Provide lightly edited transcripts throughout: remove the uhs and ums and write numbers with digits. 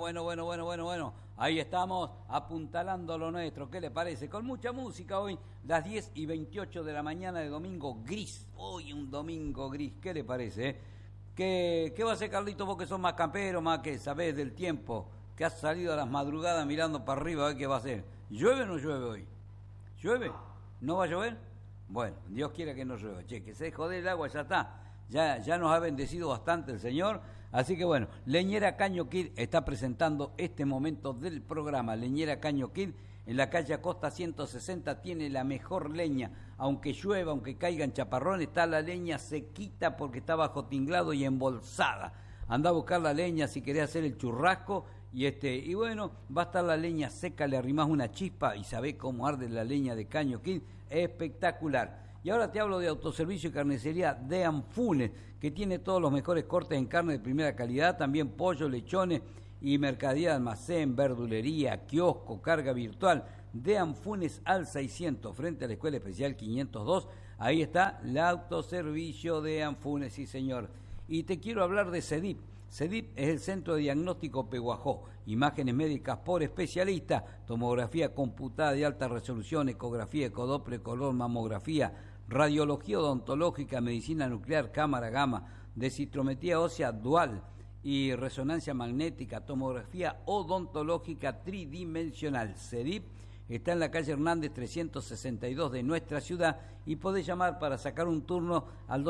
bueno. Ahí estamos apuntalando lo nuestro. ¿Qué le parece? Con mucha música hoy, las 10:28 de la mañana de domingo gris. Hoy un domingo gris. ¿Qué le parece? ¿Qué va a hacer, Carlito? Vos que sos más campero, más que sabés del tiempo, que has salido a las madrugadas mirando para arriba, a ver qué va a hacer. ¿Llueve o no llueve hoy? ¿Llueve? ¿No va a llover? Bueno, Dios quiera que no llueva. Che, que se jode el agua, ya está. Ya nos ha bendecido bastante el Señor. Así que bueno, Leñera Caño Kid está presentando este momento del programa. Leñera Caño Kid en la calle Acosta 160 tiene la mejor leña. Aunque llueva, aunque caigan chaparrones, está la leña sequita porque está bajo tinglado y embolsada. Anda a buscar la leña si querés hacer el churrasco. Y bueno, va a estar la leña seca, le arrimás una chispa y sabés cómo arde la leña de Caño Kid. Espectacular. Y ahora te hablo de autoservicio y carnicería de Anfunes, que tiene todos los mejores cortes en carne de primera calidad, también pollo, lechones y mercadería de almacén, verdulería, kiosco, carga virtual. De Anfunes al 600, frente a la Escuela Especial 502, ahí está el autoservicio de Anfunes, sí señor. Y te quiero hablar de CEDIP. CEDIP es el Centro de Diagnóstico Peguajó, imágenes médicas por especialista, tomografía computada de alta resolución, ecografía, ecodoppler, color, mamografía, radiología odontológica, medicina nuclear, cámara gamma, densitometría ósea dual y resonancia magnética, tomografía odontológica tridimensional. CEDIP está en la calle Hernández 362 de nuestra ciudad y podés llamar para sacar un turno al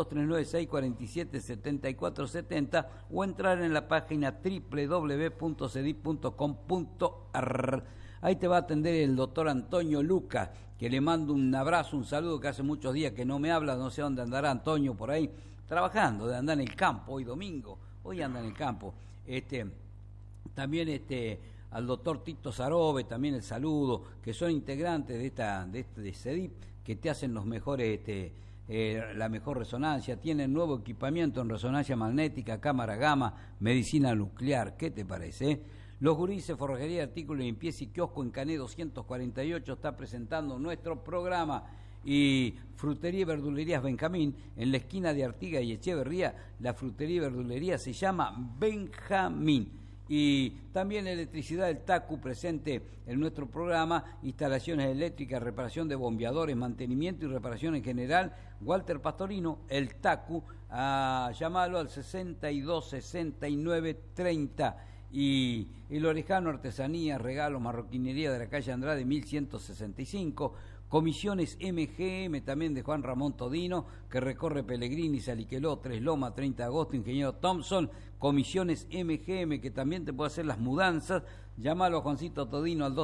239-647-7470 o entrar en la página www.cedip.com.ar. Ahí te va a atender el doctor Antonio Luca, que le mando un abrazo, un saludo, que hace muchos días que no me habla, no sé dónde andará Antonio por ahí, trabajando, de andar en el campo, hoy domingo, hoy anda en el campo. También al doctor Tito Sarobe, también el saludo, que son integrantes de CEDIP, que te hacen los mejores, la mejor resonancia, tienen nuevo equipamiento en resonancia magnética, cámara gamma, medicina nuclear. ¿Qué te parece? Los Gurises, forrajería, artículos de limpieza y kiosco en Cané 248 está presentando nuestro programa. Y Frutería y Verdulerías Benjamín, en la esquina de Artigas y Echeverría, la frutería y verdulería se llama Benjamín. Y también electricidad del TACU presente en nuestro programa, instalaciones eléctricas, reparación de bombeadores, mantenimiento y reparación en general. Walter Pastorino, el TACU, llamalo al 62 69 30. Y el Orejano, artesanía, regalos, marroquinería de la calle Andrade 1165. Comisiones MGM también de Juan Ramón Todino, que recorre Pellegrini, Saliqueló, Tres Lomas, 30 de agosto, Ingeniero Thompson. Comisiones MGM, que también te puede hacer las mudanzas. Llámalo a Juancito Todino al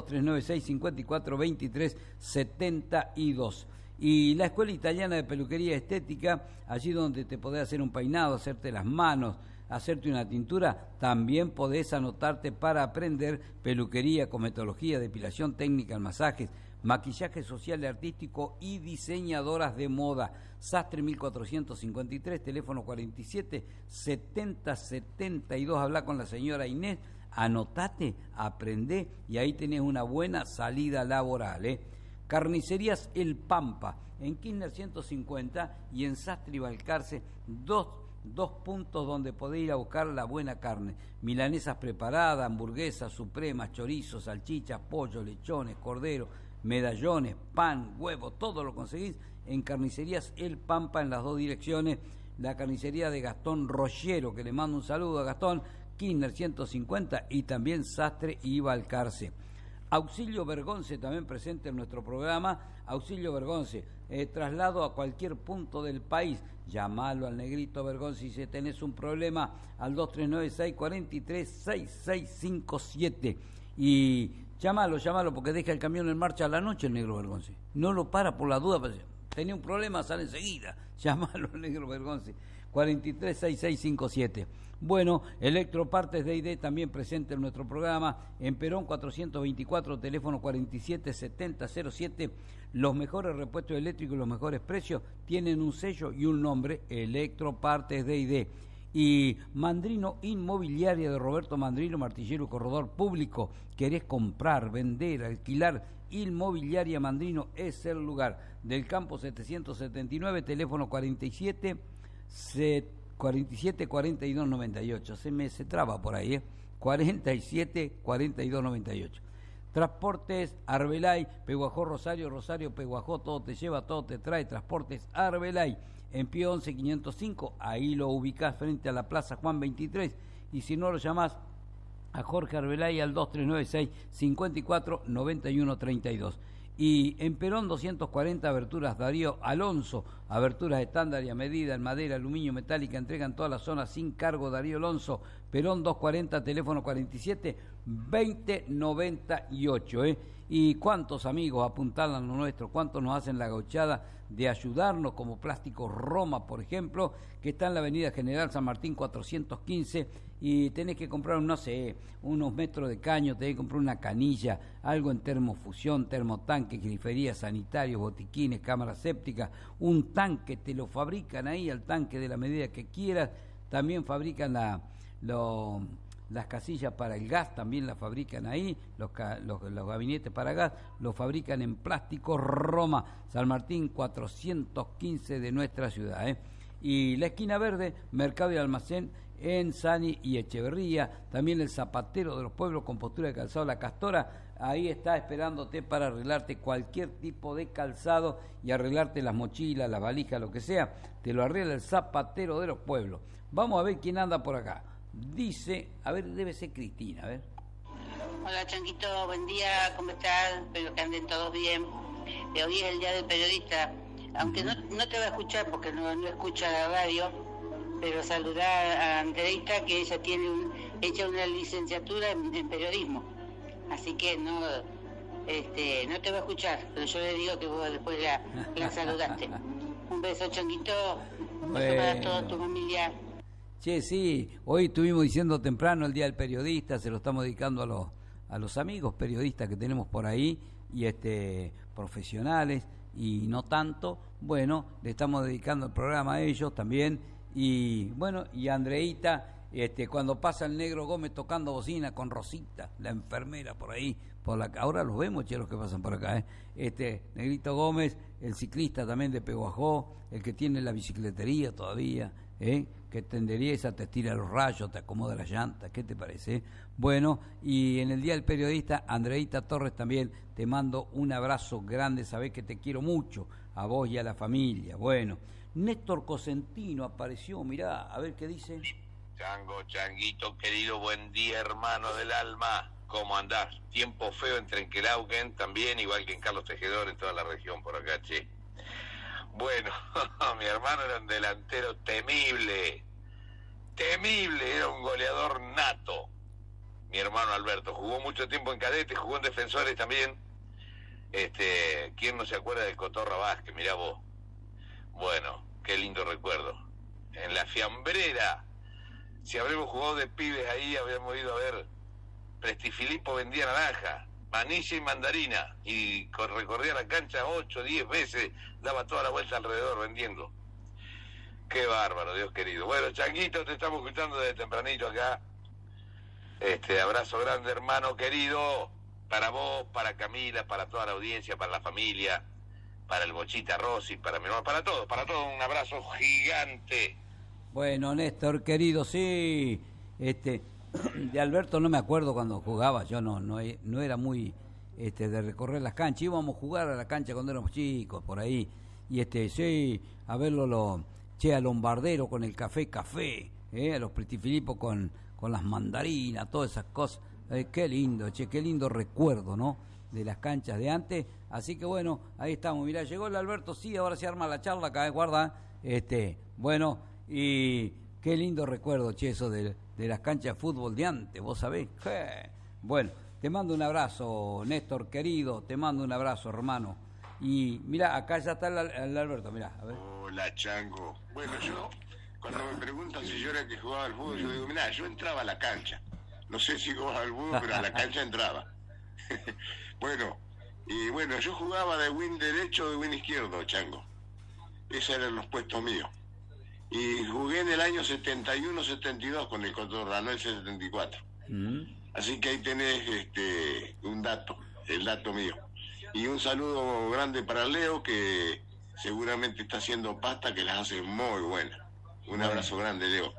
2396-542372. Y la Escuela Italiana de Peluquería Estética, allí donde te podés hacer un peinado, hacerte las manos, hacerte una tintura, también podés anotarte para aprender peluquería, cosmetología, depilación técnica, masajes, maquillaje social y artístico y diseñadoras de moda. Sastre 1453, teléfono 47 70 72. Habla con la señora Inés, anotate, aprendé y ahí tenés una buena salida laboral. Carnicerías El Pampa, en Kirchner 150 y en Sastre y Balcarce, dos puntos donde podés ir a buscar la buena carne. Milanesas preparadas, hamburguesas supremas, chorizos, salchichas, pollo, lechones, cordero, medallones, pan, huevo, todo lo conseguís en Carnicerías El Pampa en las dos direcciones. La carnicería de Gastón Rollero, que le mando un saludo a Gastón, Kirchner 150 y también Sastre y Balcarce. Auxilio Bergonce también presente en nuestro programa. Auxilio Bergonce, traslado a cualquier punto del país. Llamalo al negrito Bergonce si tenés un problema al 239-643-6657. Y llámalo porque deja el camión en marcha a la noche el negro Bergonce. No lo para por la duda, tenía un problema, sale enseguida. Llámalo al negro Bergonce, 436657. Bueno, Electropartes D&D también presente en nuestro programa, en Perón 424, teléfono 477007. Los mejores repuestos eléctricos y los mejores precios tienen un sello y un nombre, Electropartes D&D. Y Mandrino Inmobiliaria de Roberto Mandrino, martillero y corredor público. ¿Querés comprar, vender, alquilar? Inmobiliaria Mandrino es el lugar. Del campo 779, teléfono 47 42 98. Se traba por ahí, 47 42 98. Transportes Arbelay, Peguajó, Rosario, Rosario, Peguajó, todo te lleva, todo te trae. Transportes Arbelay, en Pío 11 505, ahí lo ubicás frente a la Plaza Juan 23, y si no lo llamás a Jorge Arbelay al 2396 54 91 32. Y en Perón 240, aberturas Darío Alonso, aberturas estándar y a medida en madera, aluminio, metálica, entregan toda la zona sin cargo. Darío Alonso, Perón 240, teléfono 47 20 98. Y cuántos amigos apuntalan lo nuestro, cuántos nos hacen la gauchada de ayudarnos, como Plástico Roma, por ejemplo, que está en la avenida General San Martín 415, y tenés que comprar, no sé, unos metros de caño, tenés que comprar una canilla, algo en termofusión, termotanque, griferías, sanitarios, botiquines, cámaras sépticas, un tanque, te lo fabrican ahí, al tanque de la medida que quieras. También fabrican las casillas para el gas, también las fabrican ahí, los gabinetes para gas, los fabrican en Plástico Roma, San Martín 415 de nuestra ciudad. Y la esquina verde, mercado y almacén en Sani y Echeverría. También el Zapatero de los Pueblos, compostura de calzado La Castora, ahí está esperándote para arreglarte cualquier tipo de calzado y arreglarte las mochilas, las valijas, lo que sea, te lo arregla el Zapatero de los Pueblos. Vamos a ver quién anda por acá. Dice, a ver, debe ser Cristina, a ver. Hola Changuito, buen día, ¿cómo estás? Espero que anden todos bien. Hoy es el día del periodista, aunque no te va a escuchar porque no escucha la radio, pero saludar a Andreita, que ella tiene hecha una licenciatura en periodismo, así que no te va a escuchar, pero yo le digo que vos después la saludaste. Un beso, Changuito, un beso para toda tu familia. Che, sí, hoy estuvimos diciendo temprano el Día del Periodista, se lo estamos dedicando a los amigos periodistas que tenemos por ahí, y profesionales, y no tanto. Bueno, le estamos dedicando el programa a ellos también, y bueno, y Andreita, cuando pasa el Negro Gómez tocando bocina con Rosita, la enfermera por ahí, ahora los vemos, che, los que pasan por acá, Negrito Gómez, el ciclista también de Peguajó, el que tiene la bicicletería todavía, que te endereza, te estira los rayos, te acomoda las llantas, ¿qué te parece? Bueno, y en el Día del Periodista, Andreita Torres también, te mando un abrazo grande, sabés que te quiero mucho, a vos y a la familia. Bueno, Néstor Cosentino apareció, mirá, a ver qué dice. Changuito querido, buen día, hermano del alma, ¿cómo andás? Tiempo feo en Trenquelauquen también, igual que en Carlos Tejedor, en toda la región por acá, che. Bueno, mi hermano era un delantero temible, era un goleador nato. Mi hermano Alberto jugó mucho tiempo en cadetes, jugó en defensores también. ¿Quién no se acuerda del Cotorra Vázquez? Mirá vos. Bueno, qué lindo recuerdo. En la Fiambrera, si habremos jugado de pibes ahí, habíamos ido a ver, Prestifilipo vendía naranja, manilla y mandarina, y recorría la cancha 8, 10 veces, daba toda la vuelta alrededor vendiendo. Qué bárbaro, Dios querido. Bueno, Changuito, te estamos escuchando desde tempranito acá. Abrazo grande, hermano querido, para vos, para Camila, para toda la audiencia, para la familia, para el Bochita Rossi, para mi hermano, para todos, un abrazo gigante. Bueno, Néstor querido, sí, de Alberto no me acuerdo cuando jugaba, yo no era muy de recorrer las canchas, íbamos a jugar a la cancha cuando éramos chicos, por ahí, y sí, a verlo, a Lombardero con el café, a los Prestifilipo con las mandarinas, todas esas cosas, qué lindo, qué lindo recuerdo, ¿no?, de las canchas de antes. Así que bueno, ahí estamos, mirá, llegó el Alberto, sí, ahora se arma la charla acá, guarda, bueno, y qué lindo recuerdo, eso de las canchas de fútbol de antes, vos sabés. Bueno, te mando un abrazo, Néstor querido, te mando un abrazo, hermano. Y mira, acá ya está el Alberto, mirá, a ver. Hola, Chango. Bueno, yo, cuando me preguntan si yo era el que jugaba al fútbol, yo digo, mirá, yo entraba a la cancha. No sé si jugaba al fútbol, pero a la cancha entraba. Bueno, yo jugaba de win derecho o de win izquierdo, Chango. Esos eran los puestos míos. Y jugué en el año 71-72 con el Cotorra, no el 74. Así que ahí tenés un dato, el dato mío. Y un saludo grande para Leo, que seguramente está haciendo pasta que las hace muy buena. Un abrazo grande, Leo.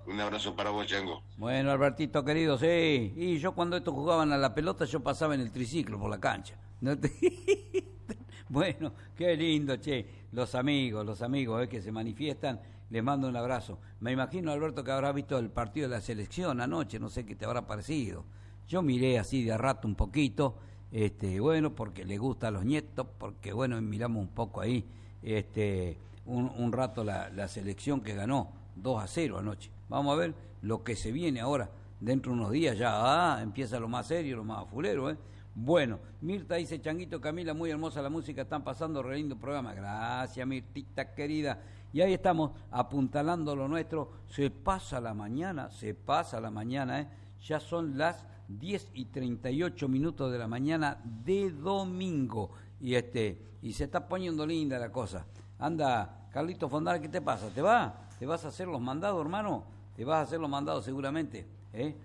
Un abrazo para vos, Chango. Bueno, Albertito querido, sí. Y yo cuando estos jugaban a la pelota, yo pasaba en el triciclo por la cancha. ¿No te... Bueno, qué lindo, che. Los amigos que se manifiestan, les mando un abrazo. Me imagino, Alberto, que habrás visto el partido de la selección anoche, no sé qué te habrá parecido. Yo miré así de a rato un poquito, bueno, porque le gusta a los nietos, porque bueno, miramos un poco ahí, un rato la selección que ganó 2-0 anoche. Vamos a ver lo que se viene ahora, dentro de unos días ya, empieza lo más serio, lo más fulero, ¿eh? Bueno, Mirta dice, Changuito, Camila, muy hermosa la música, están pasando re lindo programa. Gracias, Mirtita querida. Y ahí estamos, apuntalando lo nuestro. Se pasa la mañana, ¿eh? Ya son las 10:38 de la mañana de domingo. Y se está poniendo linda la cosa. Anda, Carlito Fondal, ¿qué te pasa? ¿Te vas a hacer los mandados, hermano? Te vas a hacer los mandados seguramente, ¿eh?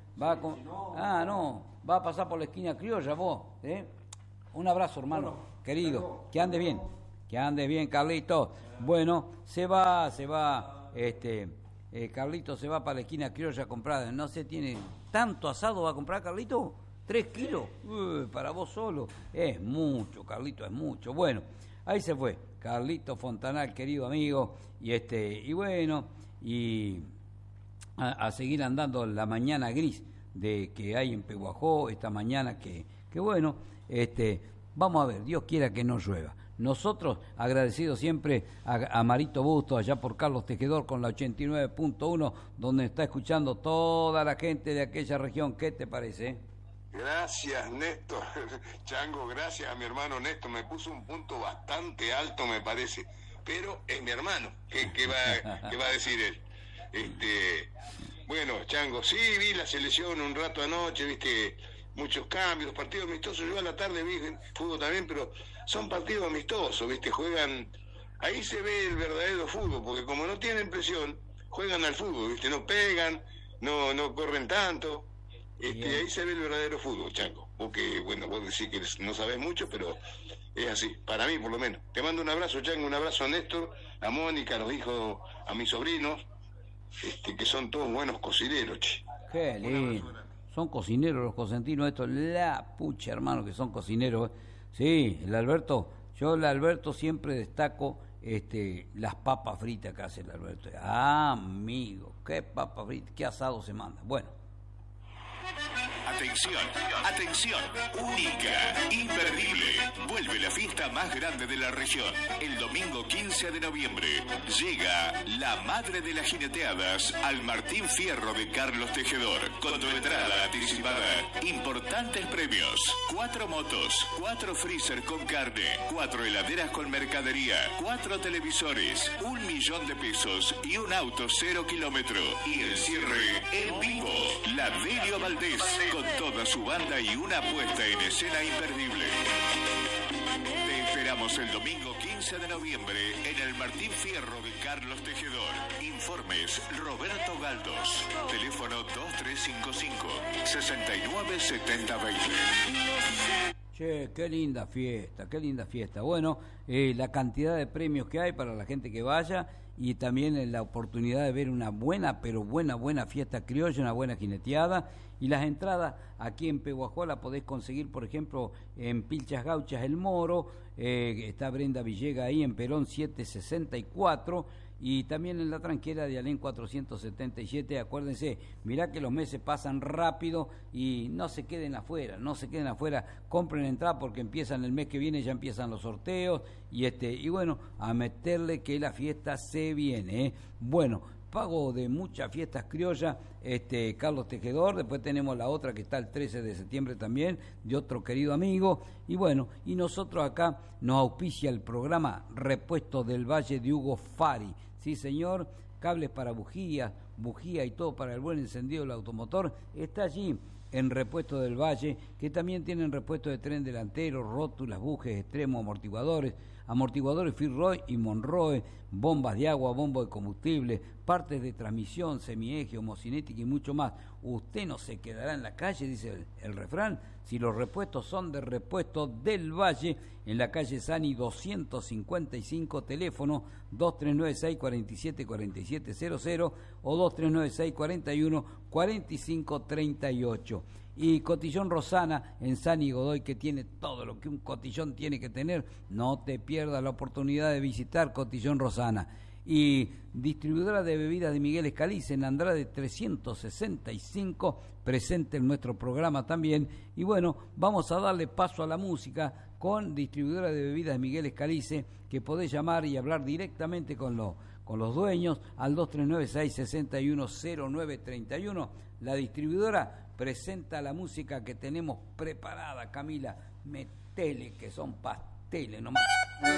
Va a pasar por la esquina criolla vos, ¿eh? Un abrazo, hermano, querido, que ande bien, Carlito. Bueno, se va, Carlito se va para la esquina criolla a comprar, no sé, tiene tanto asado va a comprar, Carlito, 3 kilos, para vos solo, es mucho, Carlito, es mucho. Bueno, ahí se fue, Carlito Fontanal, querido amigo, y bueno, y a seguir andando la mañana gris de que hay en Pehuajó esta mañana, que bueno, vamos a ver, Dios quiera que no llueva. Nosotros agradecidos siempre a Marito Busto, allá por Carlos Tejedor con la 89.1, donde está escuchando toda la gente de aquella región. ¿Qué te parece? Gracias, Néstor. Chango, gracias a mi hermano Néstor. Me puso un punto bastante alto, me parece. Pero es mi hermano. ¿Qué va a decir él? Bueno, Chango, sí, vi la selección un rato anoche, viste, muchos cambios, partidos amistosos. Yo a la tarde vi fútbol también, pero son partidos amistosos, viste, juegan, ahí se ve el verdadero fútbol, porque como no tienen presión, juegan al fútbol, viste, no pegan, no corren tanto, ahí se ve el verdadero fútbol, Chango. Porque, bueno, vos decís que no sabés mucho, pero es así, para mí por lo menos. Te mando un abrazo, Chango, un abrazo a Néstor, a Mónica, a los hijos, a mis sobrinos, que son todos buenos cocineros, che. Qué lindo. Son cocineros los cosentinos, esto, la pucha, hermano, que son cocineros. Sí, el Alberto siempre destaco las papas fritas que hace el Alberto. Ah, amigo, qué papas fritas, qué asado se manda. Bueno. Atención, única, imperdible. Vuelve la fiesta más grande de la región. El domingo 15 de noviembre llega la madre de las jineteadas al Martín Fierro de Carlos Tejedor. Con tu entrada anticipada, importantes premios. 4 motos, 4 freezer con carne, 4 heladeras con mercadería, 4 televisores, 1 millón de pesos y un auto 0 kilómetro. Y el cierre en vivo. La Delio Valdés con toda su banda y una puesta en escena imperdible. Te esperamos el domingo 15 de noviembre en el Martín Fierro de Carlos Tejedor. Informes Roberto Galdos. Teléfono 2355-697020. Che, qué linda fiesta. Bueno, la cantidad de premios que hay para la gente que vaya y también la oportunidad de ver una buena fiesta criolla, una buena jineteada. Y las entradas aquí en Pehuajó la podés conseguir, por ejemplo, en Pilchas Gauchas El Moro, está Brenda Villega ahí en Perón 764, y también en la Tranquera de Alén 477. Acuérdense, mirá que los meses pasan rápido y no se queden afuera, compren entrada porque empiezan el mes que viene, ya empiezan los sorteos, y bueno, a meterle que la fiesta se viene, ¿eh? Bueno, pago de muchas fiestas criollas, Carlos Tejedor. Después tenemos la otra que está el 13 de septiembre también, de otro querido amigo. Y bueno, y nosotros acá nos auspicia el programa Repuesto del Valle de Hugo Fari. Sí, señor, cables para bujía y todo para el buen encendido del automotor. Está allí en Repuesto del Valle, que también tienen repuesto de tren delantero, rótulas, bujes, extremos, amortiguadores Firroy y Monroe, bombas de agua, bombo de combustible, partes de transmisión, semieje, homocinética y mucho más. usted no se quedará en la calle, dice el refrán, si los repuestos son de Repuestos del Valle, en la calle Sani 255, teléfono 2396-474700 o 2396-41-4538. Y Cotillón Rosana en San y Godoy, que tiene todo lo que un cotillón tiene que tener. No te pierdas la oportunidad de visitar Cotillón Rosana. Y distribuidora de bebidas de Miguel Escalice en Andrade 365, presente en nuestro programa también. Y bueno, vamos a darle paso a la música con distribuidora de bebidas de Miguel Escalice, que podés llamar y hablar directamente con los dueños al 2396-610931. La distribuidora presenta la música que tenemos preparada, Camila. Metele, que son pasteles nomás.